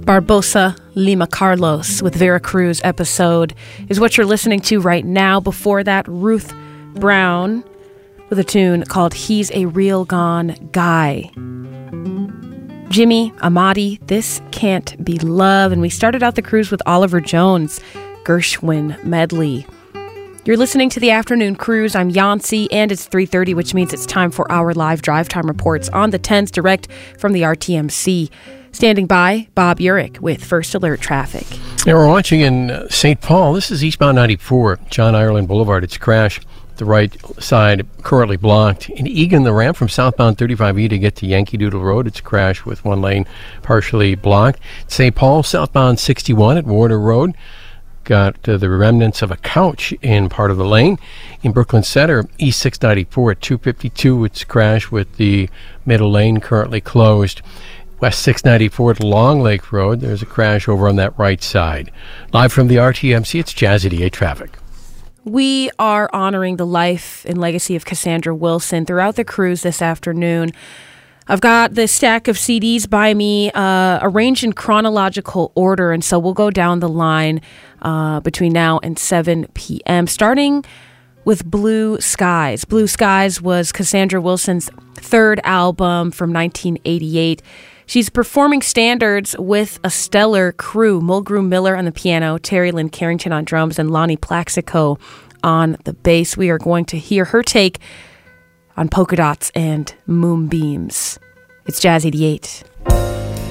Barbosa Lima Carlos with Veracruz episode is what you're listening to right now. Before that, Ruth Brown with a tune called He's a Real Gone Guy. Jimmy Amati, This Can't Be Love. And we started out the cruise with Oliver Jones, Gershwin medley. You're listening to the Afternoon Cruise. I'm Yancy, and it's 3:30, which means it's time for our live drive time reports on the 10s direct from the RTMC. Standing by, Bob Urich with First Alert Traffic. Yeah, we're watching in St. Paul. This is eastbound 94, John Ireland Boulevard. It's crashed. The right side currently blocked. In Egan, the ramp from southbound 35E to get to Yankee Doodle Road, it's crashed with one lane partially blocked. St. Paul, southbound 61 at Warner Road. Got the remnants of a couch in part of the lane. In Brooklyn Center, East 694 at 252, it's crashed with the middle lane currently closed. West 694 at Long Lake Road, there's a crash over on that right side. Live from the RTMC, it's Jazz 88 Traffic. We are honoring the life and legacy of Cassandra Wilson throughout the cruise this afternoon. I've got this stack of CDs by me, arranged in chronological order, and so we'll go down the line between now and 7 p.m., starting with Blue Skies. Blue Skies was Cassandra Wilson's third album from 1988. She's performing standards with a stellar crew: Mulgrew Miller on the piano, Terry Lynn Carrington on drums, and Lonnie Plaxico on the bass. We are going to hear her take on Polka Dots and Moonbeams. It's Jazz 88.